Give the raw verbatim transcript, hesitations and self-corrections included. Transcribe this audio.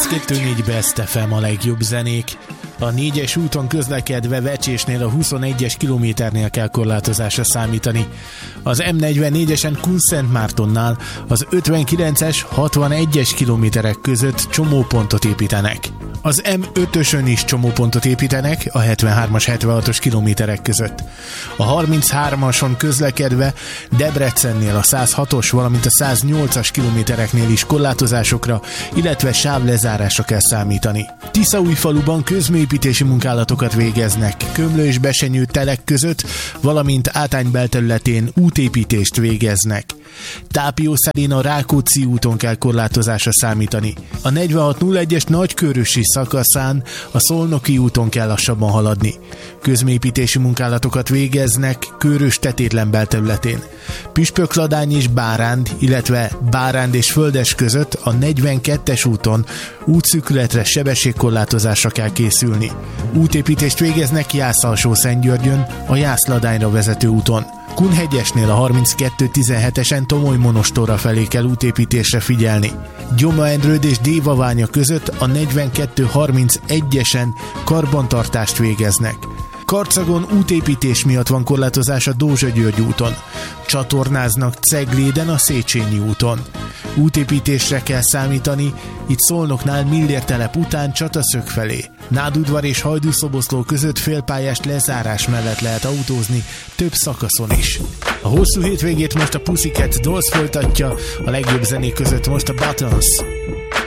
kilenckettő négy Best ef em a legjobb zenék. A négyes úton közlekedve Vecsésnél a huszonegyes kilométernél kell korlátozásra számítani. Az em negyvennégyesen Kunszentmártonnál az ötvenkilences hatvanegyes kilométerek között csomópontot építenek. Az em ötösön is csomópontot építenek a hetvenhármas hetvenhatos kilométerek között. A harminchármason közlekedve Debrecennél a százhatos, valamint a száznyolcas kilométereknél is korlátozásokra, illetve sávlezárásra kell számítani. Tiszaújfaluban közműépítési munkálatokat végeznek, Kömlő és Besenyő telek között, valamint Átány belterületén útépítést végeznek. Tápiószerén a Rákóczi úton kell korlátozásra számítani. A negyvenhat nulla egyes nagykőrösi szakaszán a Szolnoki úton kell lassabban haladni. Közműépítési munkálatokat végeznek Kőrös tetétlen belterületén. Püspökladány és Báránd, illetve Báránd és Földes között a negyvenkettes úton útszűkületre, sebességkorlátozásra kell készülni. Útépítést végeznek Jász-Alsó-Szentgyörgyön, a Jász-Ladányra vezető úton. Kunhegyesnél a harminckettő tizenhetesen Tomoly-Monostorra felé kell útépítésre figyelni. Gyoma-Endrőd és Dévaványa között a negyvenkettő harmincegyesen karbantartást végeznek. Karcagon útépítés miatt van korlátozás a Dózsa-György úton. Csatornáznak Cegléden a Széchenyi úton. Útépítésre kell számítani, itt Szolnoknál Millér telep után Csataszög felé. Nádudvar és Hajdúszoboszló között félpályás lezárás mellett lehet autózni, több szakaszon is. A hosszú hétvégét most a Pussycat Dolls folytatja, a legjobb zenék között most a Buttons.